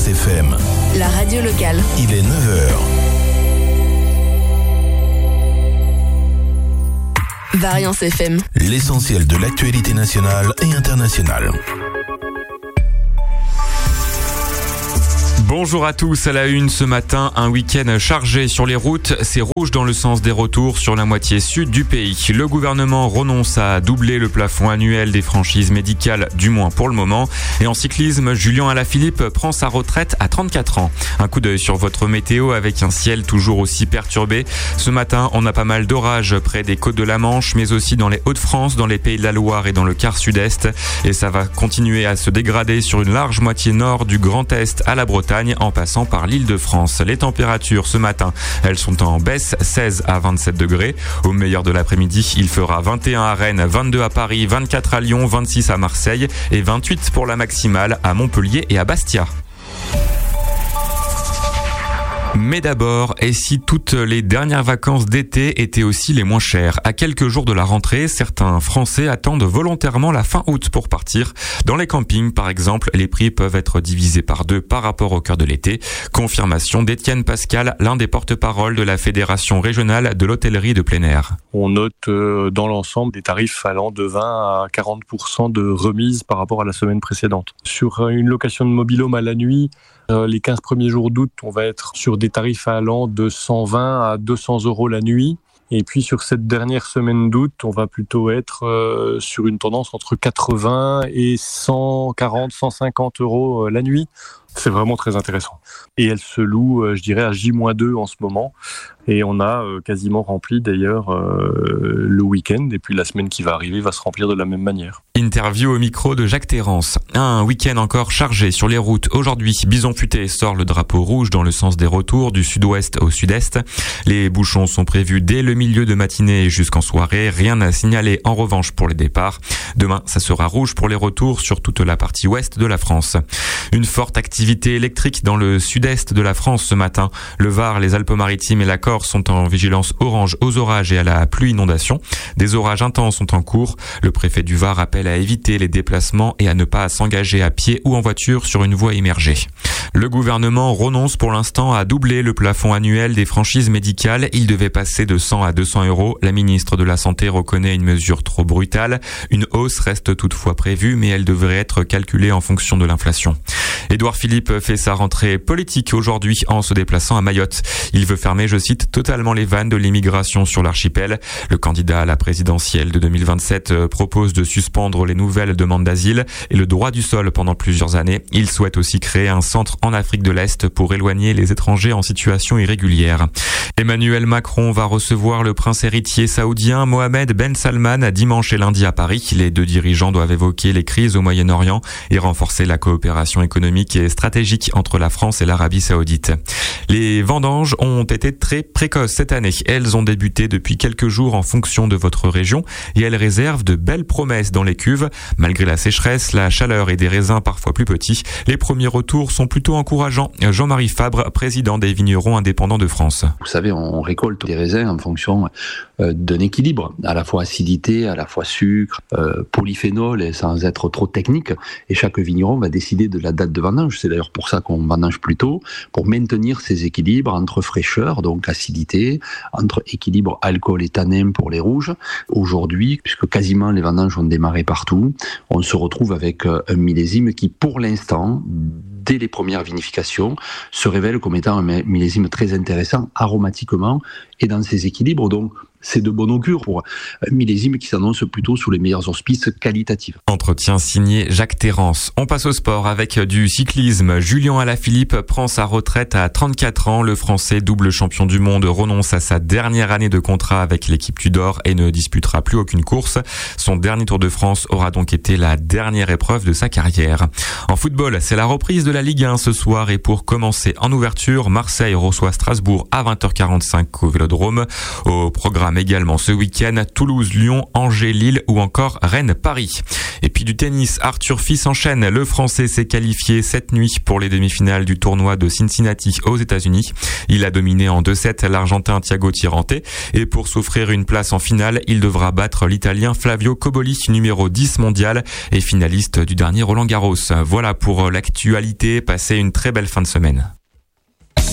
Variance FM. La radio locale. Il est 9h. Variance FM. L'essentiel de l'actualité nationale et internationale. Bonjour à tous, à la une ce matin, un week-end chargé sur les routes. C'est rouge dans le sens des retours sur la moitié sud du pays. Le gouvernement renonce à doubler le plafond annuel des franchises médicales, du moins pour le moment. Et en cyclisme, Julien Alaphilippe prend sa retraite à 34 ans. Un coup d'œil sur votre météo avec un ciel toujours aussi perturbé. Ce matin, on a pas mal d'orages près des côtes de la Manche, mais aussi dans les Hauts-de-France, dans les Pays de la Loire et dans le quart sud-est. Et ça va continuer à se dégrader sur une large moitié nord du Grand Est à la Bretagne, en passant par l'Île-de-France. Les températures ce matin, elles sont en baisse, 16 à 27 degrés. Au meilleur de l'après-midi, il fera 21 à Rennes, 22 à Paris, 24 à Lyon, 26 à Marseille et 28 pour la maximale à Montpellier et à Bastia. Mais d'abord, et si toutes les dernières vacances d'été étaient aussi les moins chères? À quelques jours de la rentrée, certains Français attendent volontairement la fin août pour partir. Dans les campings, par exemple, les prix peuvent être divisés par 2 par rapport au cœur de l'été. Confirmation d'Étienne Pascal, l'un des porte-parole de la Fédération régionale de l'hôtellerie de plein air. On note dans l'ensemble des tarifs allant de 20 à 40% de remise par rapport à la semaine précédente. Sur une location de mobil-home à la nuit, les 15 premiers jours d'août, on va être sur des tarifs allant de 120 à 200 euros la nuit. Et puis sur cette dernière semaine d'août, on va plutôt être sur une tendance entre 80 et 140, 150 euros la nuit. C'est vraiment très intéressant. Et elle se loue, je dirais, à J-2 en ce moment. Et on a quasiment rempli d'ailleurs le week-end. Et puis la semaine qui va arriver va se remplir de la même manière. Interview au micro de Jacques Terrance. Un week-end encore chargé sur les routes. Aujourd'hui, Bison Futé sort le drapeau rouge dans le sens des retours du sud-ouest au sud-est. Les bouchons sont prévus dès le milieu de matinée jusqu'en soirée. Rien à signaler en revanche pour les départs. Demain, ça sera rouge pour les retours sur toute la partie ouest de la France. Une forte activité électrique dans le sud-est de la France ce matin. Le Var, les Alpes-Maritimes et la Corse sont en vigilance orange aux orages et à la pluie inondation. Des orages intenses sont en cours. Le préfet du Var appelle à éviter les déplacements et à ne pas s'engager à pied ou en voiture sur une voie immergée. Le gouvernement renonce pour l'instant à doubler le plafond annuel des franchises médicales. Il devait passer de 100 à 200 euros. La ministre de la Santé reconnaît une mesure trop brutale. Une hausse reste toutefois prévue, mais elle devrait être calculée en fonction de l'inflation. Édouard Philippe fait sa rentrée politique aujourd'hui en se déplaçant à Mayotte. Il veut fermer, je cite, totalement les vannes de l'immigration sur l'archipel. Le candidat à la présidentielle de 2027 propose de suspendre les nouvelles demandes d'asile et le droit du sol pendant plusieurs années. Il souhaite aussi créer un centre en Afrique de l'Est pour éloigner les étrangers en situation irrégulière. Emmanuel Macron va recevoir le prince héritier saoudien Mohamed Ben Salman dimanche et lundi à Paris. Les deux dirigeants doivent évoquer les crises au Moyen-Orient et renforcer la coopération économique et stratégique entre la France et l'Arabie saoudite. Les vendanges ont été très précoces cette année. Elles ont débuté depuis quelques jours en fonction de votre région et elles réservent de belles promesses dans les cuves. Malgré la sécheresse, la chaleur et des raisins parfois plus petits, les premiers retours sont plutôt encourageants. Jean-Marie Fabre, président des vignerons indépendants de France. Vous savez, on récolte des raisins en fonction d'un équilibre, à la fois acidité, à la fois sucre, polyphénol, et sans être trop technique. Et chaque vigneron va décider de la date de vendange. C'est d'ailleurs pour ça qu'on vendange plus tôt, pour maintenir ces équilibres entre fraîcheur, donc acidité, entre équilibre alcool et tanin pour les rouges. Aujourd'hui, puisque quasiment les vendanges ont démarré partout, on se retrouve avec un millésime qui, pour l'instant, dès les premières vinifications, se révèle comme étant un millésime très intéressant aromatiquement et dans ses équilibres. Donc, c'est de bon augure pour un millésime qui s'annonce plutôt sous les meilleurs auspices qualitatifs. Entretien signé Jacques Terrance. On passe au sport avec du cyclisme. Julien Alaphilippe prend sa retraite à 34 ans. Le Français double champion du monde renonce à sa dernière année de contrat avec l'équipe Tudor et ne disputera plus aucune course. Son dernier Tour de France aura donc été la dernière épreuve de sa carrière. En football, c'est la reprise de la Ligue 1 ce soir et pour commencer en ouverture, Marseille reçoit Strasbourg à 20h45 au Vélodrome. Au programme programme également ce week-end, Toulouse, Lyon, Angers, Lille ou encore Rennes, Paris. Et puis du tennis, Arthur Fils enchaîne. Le Français s'est qualifié cette nuit pour les demi-finales du tournoi de Cincinnati aux États-Unis. Il a dominé en 2-7 l'Argentin Thiago Tirante. Et pour s'offrir une place en finale, il devra battre l'Italien Flavio Cobolli, numéro 10 mondial et finaliste du dernier Roland Garros. Voilà pour l'actualité. Passez une très belle fin de semaine.